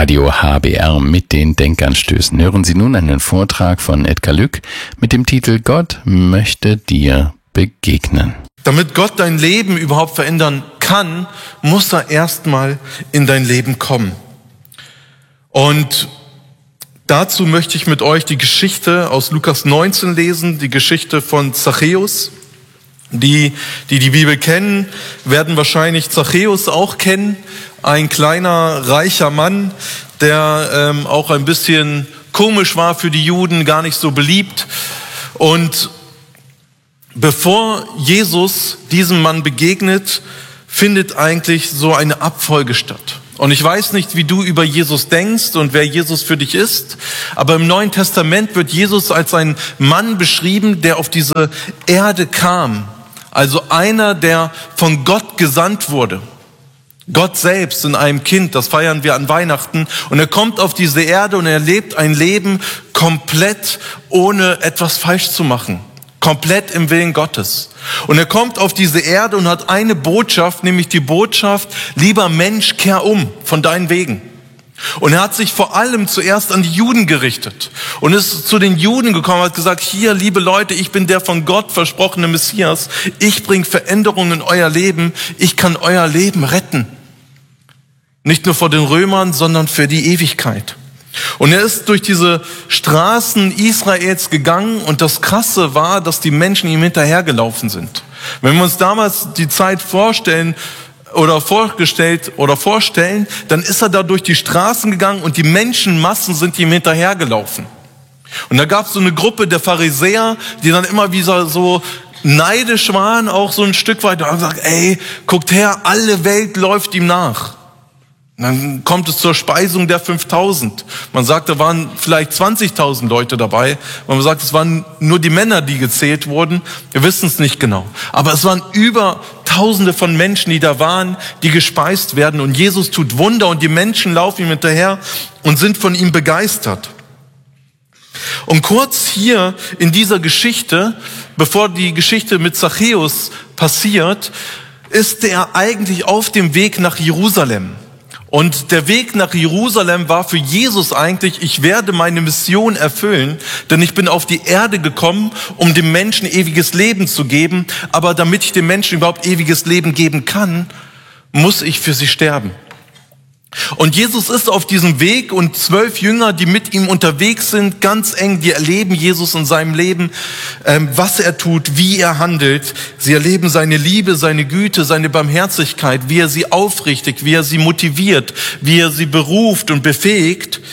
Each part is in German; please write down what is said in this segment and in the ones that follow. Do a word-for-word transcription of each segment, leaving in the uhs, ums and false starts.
Radio H B R mit den Denkanstößen. Hören Sie nun einen Vortrag von Edgar Lück mit dem Titel Gott möchte dir begegnen. Damit Gott dein Leben überhaupt verändern kann, muss er erstmal in dein Leben kommen. Und dazu möchte ich mit euch die Geschichte aus Lukas neunzehn lesen, die Geschichte von Zachäus. Die, die die Bibel kennen, werden wahrscheinlich Zachäus auch kennen. Ein kleiner, reicher Mann, der ähm, auch ein bisschen komisch war für die Juden, gar nicht so beliebt. Und bevor Jesus diesem Mann begegnet, findet eigentlich so eine Abfolge statt. Und ich weiß nicht, wie du über Jesus denkst und wer Jesus für dich ist, aber im Neuen Testament wird Jesus als ein Mann beschrieben, der auf diese Erde kam. Also einer, der von Gott gesandt wurde. Gott selbst in einem Kind, das feiern wir an Weihnachten. Und er kommt auf diese Erde und er lebt ein Leben komplett ohne etwas falsch zu machen. Komplett im Willen Gottes. Und er kommt auf diese Erde und hat eine Botschaft, nämlich die Botschaft, lieber Mensch, kehr um von deinen Wegen. Und er hat sich vor allem zuerst an die Juden gerichtet und ist zu den Juden gekommen und hat gesagt, hier, liebe Leute, ich bin der von Gott versprochene Messias. Ich bringe Veränderungen in euer Leben. Ich kann euer Leben retten. Nicht nur vor den Römern, sondern für die Ewigkeit. Und er ist durch diese Straßen Israels gegangen und das Krasse war, dass die Menschen ihm hinterhergelaufen sind. Wenn wir uns damals die Zeit vorstellen, oder vorgestellt oder vorstellen, dann ist er da durch die Straßen gegangen und die Menschenmassen sind ihm hinterhergelaufen. Und da gab es so eine Gruppe der Pharisäer, die dann immer wieder so neidisch waren, auch so ein Stück weit, und haben gesagt, ey, guckt her, alle Welt läuft ihm nach. Und dann kommt es zur Speisung der fünftausend. Man sagt, da waren vielleicht zwanzigtausend Leute dabei. Man sagt, es waren nur die Männer, die gezählt wurden. Wir wissen es nicht genau. Aber es waren über Tausende von Menschen, die da waren, die gespeist werden. Und Jesus tut Wunder und die Menschen laufen ihm hinterher und sind von ihm begeistert. Und kurz hier in dieser Geschichte, bevor die Geschichte mit Zachäus passiert, ist er eigentlich auf dem Weg nach Jerusalem. Und der Weg nach Jerusalem war für Jesus eigentlich, ich werde meine Mission erfüllen, denn ich bin auf die Erde gekommen, um dem Menschen ewiges Leben zu geben. Aber damit ich dem Menschen überhaupt ewiges Leben geben kann, muss ich für sie sterben. Und Jesus ist auf diesem Weg und zwölf Jünger, die mit ihm unterwegs sind, ganz eng, die erleben Jesus in seinem Leben, ähm, was er tut, wie er handelt. Sie erleben seine Liebe, seine Güte, seine Barmherzigkeit, wie er sie aufrichtet, wie er sie motiviert, wie er sie beruft und befähigt.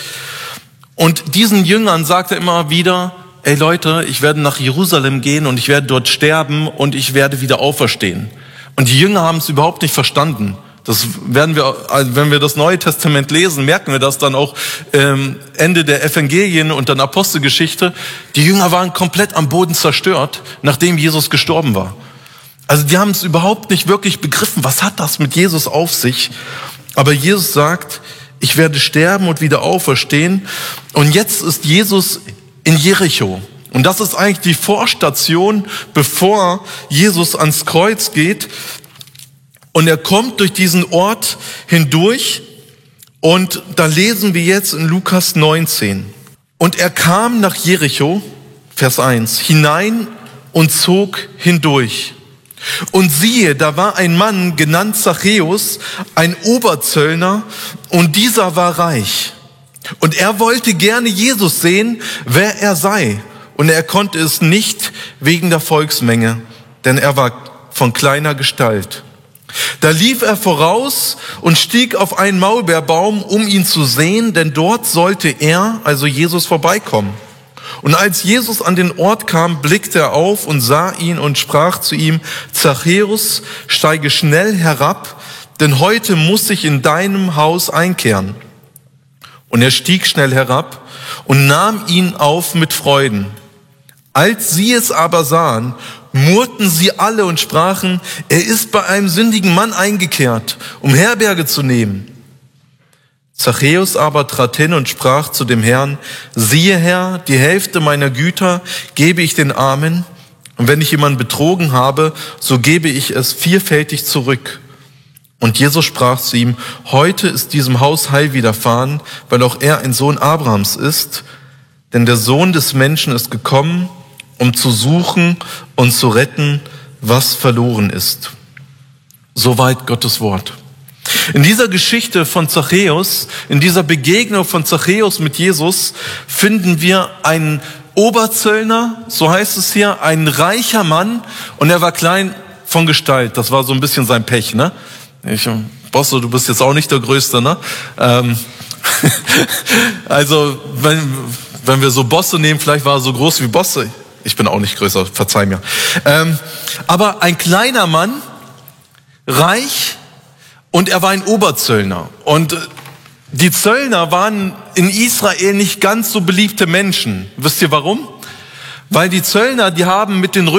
Und diesen Jüngern sagt er immer wieder, ey Leute, ich werde nach Jerusalem gehen und ich werde dort sterben und ich werde wieder auferstehen. Und die Jünger haben es überhaupt nicht verstanden. Das werden wir, wenn wir das Neue Testament lesen, merken wir das dann auch ähm, Ende der Evangelien und dann Apostelgeschichte. Die Jünger waren komplett am Boden zerstört, nachdem Jesus gestorben war. Also die haben es überhaupt nicht wirklich begriffen. Was hat das mit Jesus auf sich? Aber Jesus sagt, ich werde sterben und wieder auferstehen. Und jetzt ist Jesus in Jericho. Und das ist eigentlich die Vorstation, bevor Jesus ans Kreuz geht. Und er kommt durch diesen Ort hindurch und da lesen wir jetzt in Lukas neunzehn. Und er kam nach Jericho, Vers eins, hinein und zog hindurch. Und siehe, da war ein Mann, genannt Zachäus, ein Oberzöllner, und dieser war reich. Und er wollte gerne Jesus sehen, wer er sei. Und er konnte es nicht wegen der Volksmenge, denn er war von kleiner Gestalt. Da lief er voraus und stieg auf einen Maulbeerbaum, um ihn zu sehen, denn dort sollte er, also Jesus, vorbeikommen. Und als Jesus an den Ort kam, blickte er auf und sah ihn und sprach zu ihm, Zachäus, steige schnell herab, denn heute muss ich in deinem Haus einkehren. Und er stieg schnell herab und nahm ihn auf mit Freuden. Als sie es aber sahen, murrten sie alle und sprachen, er ist bei einem sündigen Mann eingekehrt, um Herberge zu nehmen. Zachäus aber trat hin und sprach zu dem Herrn, siehe Herr, die Hälfte meiner Güter gebe ich den Armen, und wenn ich jemanden betrogen habe, so gebe ich es vierfältig zurück. Und Jesus sprach zu ihm: Heute ist diesem Haus Heil widerfahren, weil auch er ein Sohn Abrahams ist. Denn der Sohn des Menschen ist gekommen, um zu suchen und zu retten, was verloren ist. Soweit Gottes Wort. In dieser Geschichte von Zachäus, in dieser Begegnung von Zachäus mit Jesus, finden wir einen Oberzöllner, so heißt es hier, ein reicher Mann, und er war klein von Gestalt. Das war so ein bisschen sein Pech, ne? Ich, Bosse, du bist jetzt auch nicht der Größte, ne? Ähm, also, wenn, wenn wir so Bosse nehmen, vielleicht war er so groß wie Bosse. Ich bin auch nicht größer, verzeih mir. Ähm, aber ein kleiner Mann, reich, und er war ein Oberzöllner. Und die Zöllner waren in Israel nicht ganz so beliebte Menschen. Wisst ihr warum? Weil die Zöllner, die haben mit den